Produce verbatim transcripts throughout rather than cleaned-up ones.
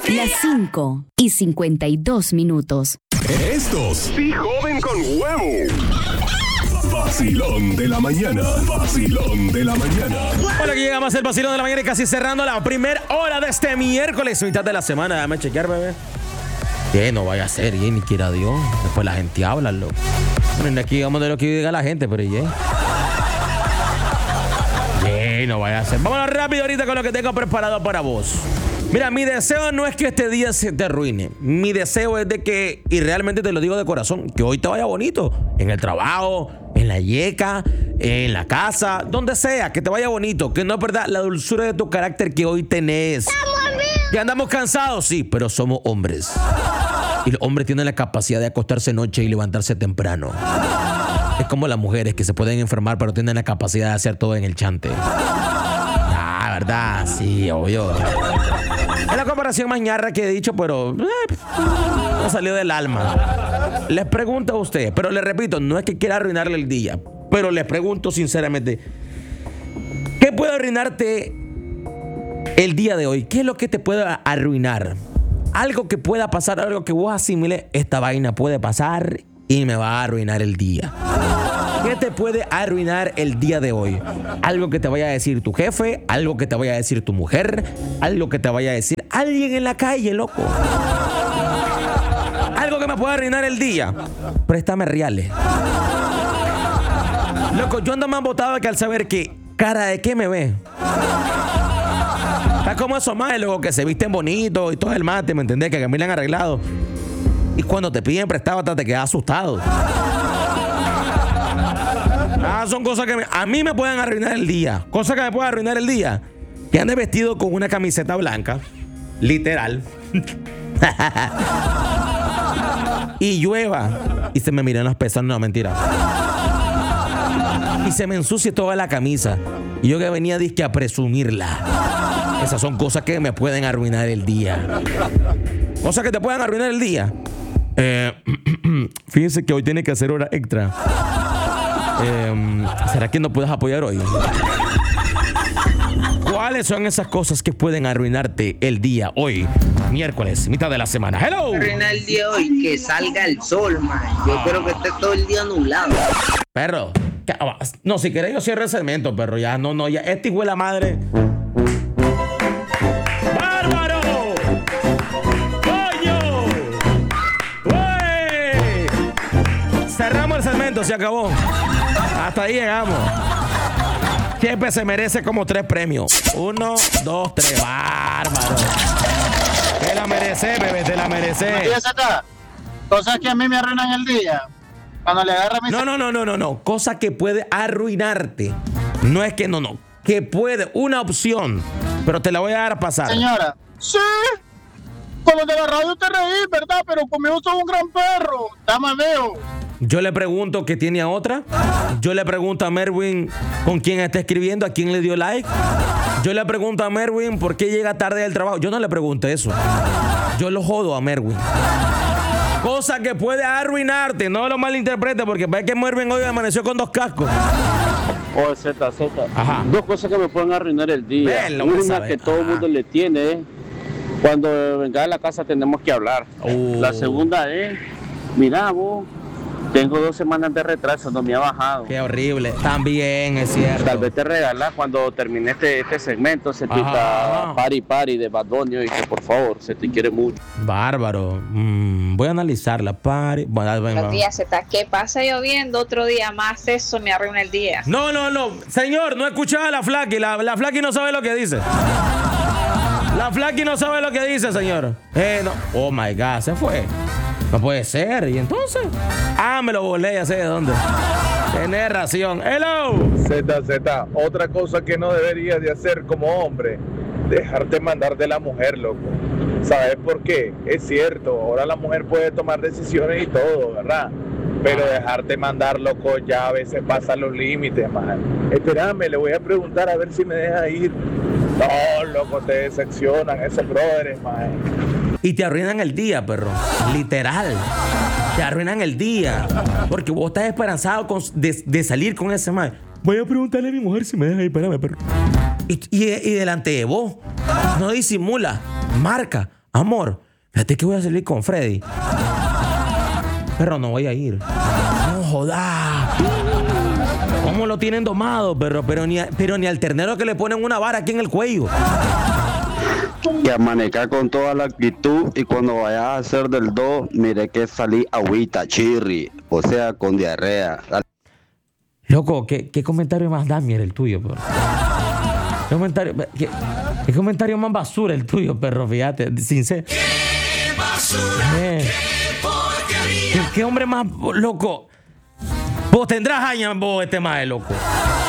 Las cinco y cincuenta y dos minutos. Estos sí joden con huevo. Vacilón de la mañana. Vacilón de la mañana. Bueno, aquí llegamos al vacilón de la mañana y casi cerrando la primera hora de este miércoles, mitad de la semana. Déjame chequear, bebé. Que no vaya a ser, y ni quiera Dios. Después la gente habla, loco. Bueno, aquí vamos de lo que diga la gente, pero ya. Yeah, no vaya a ser. Vámonos rápido ahorita con lo que tengo preparado para vos. Mira, mi deseo no es que este día se te arruine. Mi deseo es de que, y realmente te lo digo de corazón, que hoy te vaya bonito. En el trabajo, en la yeca, en la casa, donde sea, que te vaya bonito. Que no pierdas la dulzura de tu carácter que hoy tenés. Que andamos cansados, sí, pero somos hombres. Y los hombres tienen la capacidad de acostarse noche y levantarse temprano. Es como las mujeres que se pueden enfermar, pero tienen la capacidad de hacer todo en el chante. Ah, ¿verdad? Sí, obvio. Es la comparación más ñarra que he dicho, pero eh, no salió del alma. Les pregunto a ustedes, pero les repito, no es que quiera arruinarle el día, pero les pregunto sinceramente, ¿qué puede arruinarte el día de hoy? ¿Qué es lo que te puede arruinar? Algo que pueda pasar, algo que vos asimiles, esta vaina puede pasar y me va a arruinar el día. ¿Qué te puede arruinar el día de hoy? Algo que te vaya a decir tu jefe, algo que te vaya a decir tu mujer, algo que te vaya a decir alguien en la calle, loco. Algo que me pueda arruinar el día. Préstame reales. Loco, yo ando más botado que al saber que cara de qué me ve. Está como esos más, loco, que se visten bonitos y todo el mate, ¿me entendés? Que caminan arreglados. Y cuando te piden prestado, hasta te quedas asustado. Ah, son cosas que me, a mí me pueden arruinar el día. Cosas que me pueden arruinar el día. Que ande vestido con una camiseta blanca. Literal. Y llueva. Y se me miran las pezones. No, mentira. Y se me ensucie toda la camisa. Y yo que venía disque a presumirla. Esas son cosas que me pueden arruinar el día. Cosas que te pueden arruinar el día. Eh, fíjense que hoy tiene que hacer hora extra. Eh, ¿Será que no puedes apoyar hoy? ¿Cuáles son esas cosas que pueden arruinarte el día hoy? Miércoles, mitad de la semana. ¡Hello! Arruinar el día hoy, que salga el sol, man. Yo espero que esté todo el día nublado. Perro. No, si querés yo cierro el segmento, perro. Ya, no, no, ya. Este hijo de la madre. ¡Bárbaro! ¡Coño! ¡Wey! Cerramos el segmento, se acabó. Hasta ahí llegamos. Siempre se merece como tres premios. Uno, dos, tres. Bárbaro. Te la mereces, bebé, te la mereces. Cosas que a mí me arruinan el día. Cuando le agarra mi... No, no, no, no, no, no. Cosa que puede arruinarte. No es que no, no. Que puede, una opción. Pero te la voy a dar a pasar. Señora. Sí. Con los de la radio te reí, ¿verdad? Pero conmigo sos un gran perro. Dame veo. Yo le pregunto qué tiene a otra. Yo le pregunto a Merwin con quién está escribiendo, a quién le dio like. Yo le pregunto a Merwin por qué llega tarde del trabajo. Yo no le pregunto eso. Yo lo jodo a Merwin. Cosa que puede arruinarte. No lo malinterprete porque parece que Merwin hoy amaneció con dos cascos. Oh, Z, Z. Ajá. Dos cosas que me pueden arruinar el día. Ven, Una que todo el mundo le tiene, ¿eh? Cuando venga a la casa tenemos que hablar. Uh. La segunda es, mira vos, tengo dos semanas de retraso, no me ha bajado. Qué horrible. También es cierto. Tal vez te regalas cuando termine este, este segmento, se te está Pari Pari de Bad Bunny y que por favor, se te quiere mucho. Bárbaro. Mm, voy a analizarla. Pari. Bueno, Buenos días, Z. ¿Qué pasa lloviendo? Otro día más, eso me arruina el día. No, no, no. Señor, no escuchaba a la Flaky. La, la Flaky no sabe lo que dice. La Flaky no sabe lo que dice, señor. Eh, no. Oh my God, se fue. No puede ser. ¿Y entonces? Ah, me lo volé, ya sé de dónde. Tenés razón. Hello. Z, Z. Otra cosa que no deberías de hacer como hombre, dejarte mandar de la mujer, loco. ¿Sabes por qué? Es cierto, ahora la mujer puede tomar decisiones y todo, ¿verdad? Pero dejarte mandar, loco, ya a veces pasa los límites, man. Espérame, le voy a preguntar a ver si me deja ir. No, loco, te decepcionan esos brothers, man. Y te arruinan el día, perro. Literal. Te arruinan el día. Porque vos estás esperanzado con, de, de salir con ese man. Voy a preguntarle a mi mujer si me deja ir. Espérame, perro. Y, y, y delante de vos, no disimula. Marca. amor, fíjate que voy a salir con Freddy. Perro, no voy a ir. No jodas. ¿Cómo lo tienen domado, perro? Pero ni, a, pero ni al ternero que le ponen una vara aquí en el cuello. Que amanezca con toda la actitud y cuando vayas a hacer del dos, mire que salí agüita, chirri, o sea, con diarrea. Loco, ¿qué, qué comentario más Damier el tuyo, perro? ¿Qué comentario, qué, qué comentario más basura el tuyo, perro? Fíjate, sincero. ¡Qué basura! Eh. ¡Qué porquería! ¿Qué, qué hombre más loco? Vos tendrás años, vos, este más de loco.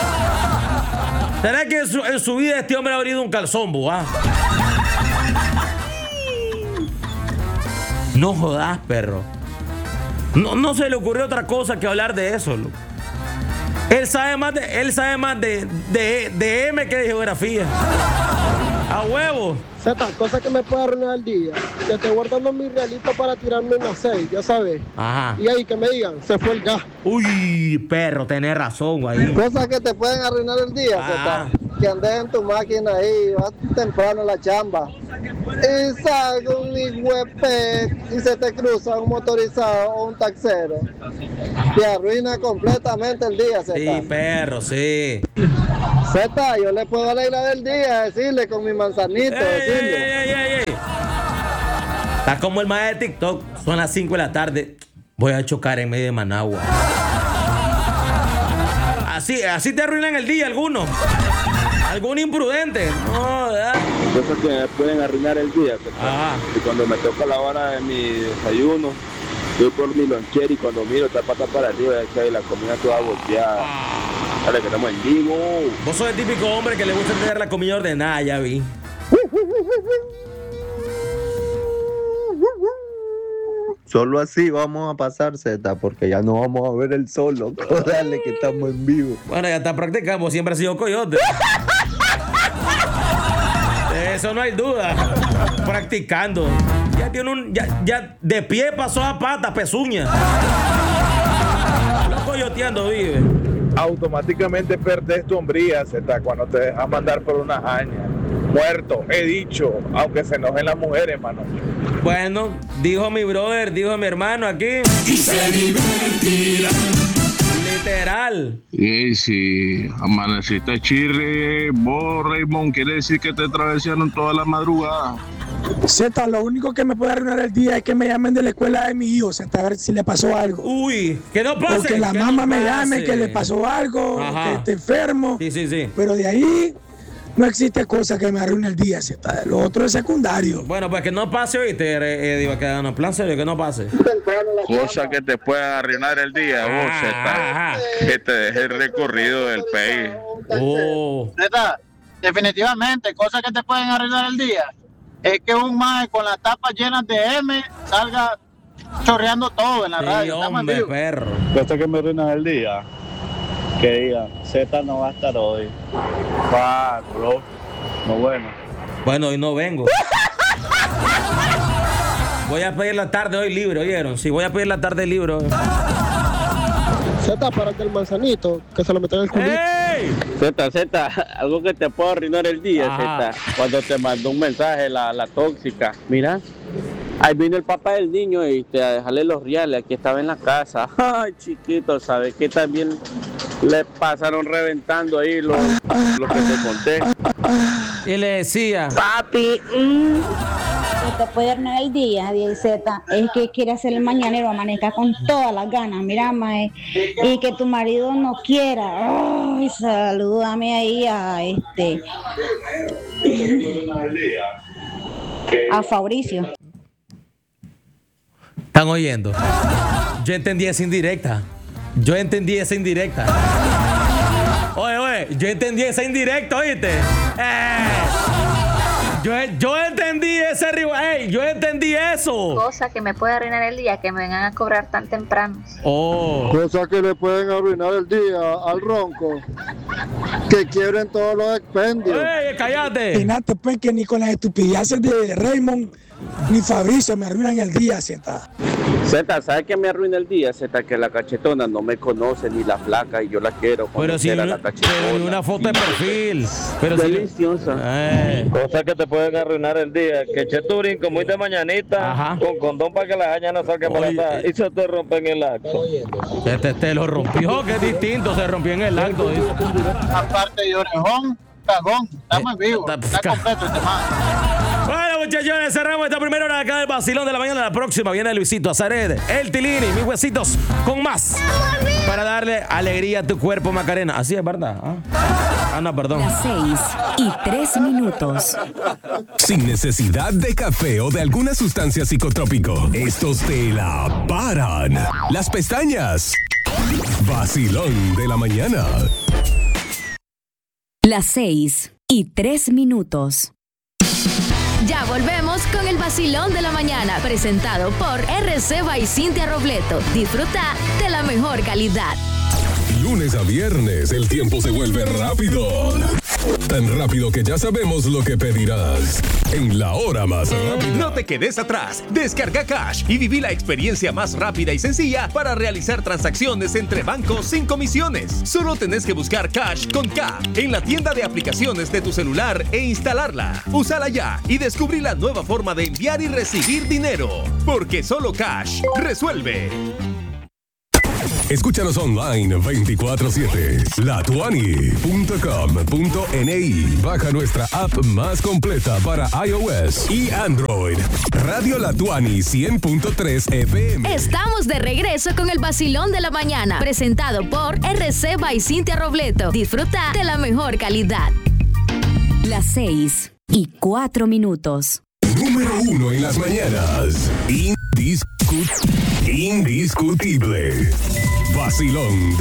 ¿Será que en su, en su vida este hombre ha abrido un calzón, vos, ah? No jodas, perro. No, no se le ocurrió otra cosa que hablar de eso, loco. Él sabe más de, él sabe más de, de, de M que de geografía. A huevo. Zeta, cosa que me puede arruinar el día. Que estoy guardando mis realitos para tirarme una seis, ya sabes. Ajá. Y ahí que me digan, se fue el gas. Uy, perro, tenés razón, güey. Cosas que te pueden arruinar el día, Zeta. Que andes en tu máquina ahí, vas temprano a la chamba. Y salga un huepe y se te cruza un motorizado o un taxero. Te arruina completamente el día, Zeta. Sí, perro, sí. Zeta, yo le puedo alegrar el día, decirle con mi manzanito, ey, decirle. Ey, ey, ey, ey. Está como el maestro de TikTok. Son las cinco de la tarde. Voy a chocar en medio de Managua. Así, así te arruinan el día algunos. Algún imprudente. No, ¿verdad? Cosas que me pueden arruinar el día. Ajá. Y cuando me toca la hora de mi desayuno, voy por mi lonchera y cuando miro está pata para arriba y la comida toda volteada. Dale, que estamos en vivo. Vos sos el típico hombre que le gusta tener la comida ordenada, ya vi. Solo así vamos a pasar, Zeta, porque ya no vamos a ver el sol, loco. Dale, que estamos en vivo. Bueno, ya está practicando, siempre ha sido coyote. De eso no hay duda. Practicando. Ya tiene un. Ya, ya de pie pasó a pata, pezuña. Lo coyoteando vive. Automáticamente perdés tu hombría, Zeta, cuando te dejas mandar por una haña. Muerto, he dicho, aunque se enojen las mujeres, hermano. Bueno, dijo mi brother, dijo mi hermano aquí. Y se divertirá. Literal. Y si amaneciste chirri, vos, Raymond, quiere decir que te atravesaron toda la madrugada. Zeta, lo único que me puede arruinar el día es que me llamen de la escuela de mi hijo, Zeta, a ver si le pasó algo. Uy, que no pase. Porque la que mamá no me pase. llame que le pasó algo, Ajá. que esté enfermo. Sí, sí, sí. Pero de ahí no existe cosa que me arruine el día, Zeta. Lo otro es secundario. Bueno, pues que no pase, oíste, eh, digo, que no plan serio, que no pase. Cosa que te pueda arruinar el día, vos, Zeta. Que te deje el recorrido del país. Oh. Zeta, definitivamente, cosas que te pueden arruinar el día es que un mae con las tapas llenas de M salga chorreando todo en la Sí, radio. hombre, perro. Cosa que me arruina el día, que diga, Zeta no va a estar hoy. Va, bro. No bueno. Bueno, hoy no vengo. Voy a pedir la tarde hoy libre, ¿oyeron? Sí, voy a pedir la tarde libre hoy. Zeta, para el del manzanito, que se lo meten en el culito. ¡Ey! Zeta, Zeta, algo que te puede arruinar el día, Ajá. Zeta. Cuando te mandó un mensaje la, la tóxica. Mira, ahí vino el papá del niño y te a dejarle los reales. Aquí estaba en la casa. Ay, chiquito, ¿sabes qué? También le pasaron reventando ahí lo, lo que te conté. Y le decía, Papi, mm, que te puede arruinar el día, diez Z, es que quiere hacer el mañanero, amanezca con todas las ganas, mira, mae, y que tu marido no quiera. Ay, salúdame ahí a este, a Fabricio. ¿están oyendo? Yo entendí esa indirecta. Yo entendí esa indirecta. Oye, oye, yo entendí esa indirecta, ¿oíste? Eh, yo, yo entendí ese rival. Ey, yo entendí eso. Cosa que me puede arruinar el día, que me vengan a cobrar tan temprano. Oh. Cosas que le pueden arruinar el día al ronco, que quiebren todos los expendios. ¡Ey, cállate! Fíjate pues que ni con las estupideces de Raymond Ni Fabricio me arruinan el día, Z. Z, ¿sabes qué me arruina el día? Z, que la cachetona no me conoce ni la flaca y yo la quiero Pero si conocer a una, la cachetona. pero ni una foto de perfil. Pero si, Deliciosa. eh, Cosas que te pueden arruinar el día. Que eche tu brinco muy de mañanita Ajá. con condón para que la haña no salga Oye, embarazada y se te rompe en el acto. te, te, te lo rompió, que es distinto, se rompió en el acto. Dice. Aparte de orejón, cagón, estamos Eh, vivos, está- está completo este man. Bueno, muchachones, cerramos esta primera hora acá del vacilón de la mañana. La próxima viene Luisito Azared, el Tilini, mis huesitos con más. Para darle alegría a tu cuerpo, Macarena. Así es, ¿verdad? Ah, ah no, perdón. Las seis y tres minutos. Sin necesidad de café o de alguna sustancia psicotrópico, estos te la paran. Las pestañas. Vacilón de la mañana. Las seis y tres minutos. Ya volvemos con el vacilón de la mañana, presentado por R C by Cintia Robleto. Disfruta de la mejor calidad. Lunes a viernes, el tiempo se vuelve rápido. Tan rápido que ya sabemos lo que pedirás. En la hora más rápida. No te quedes atrás. Descarga Cash y viví la experiencia más rápida y sencilla para realizar transacciones entre bancos sin comisiones. Solo tenés que buscar Cash con K en la tienda de aplicaciones de tu celular e instalarla. Úsala ya y descubrí la nueva forma de enviar y recibir dinero. Porque solo Cash resuelve. Escúchanos online veinticuatro siete. la tuani punto com punto ni. Baja nuestra app más completa para iOS y Android. Radio La Tuani cien punto tres F M. Estamos de regreso con el vacilón de la mañana, presentado por R C by Cintia Robleto. Disfruta de la mejor calidad. Las seis y cuatro minutos. Número uno en las mañanas. Indiscut- indiscutible. Vacilón.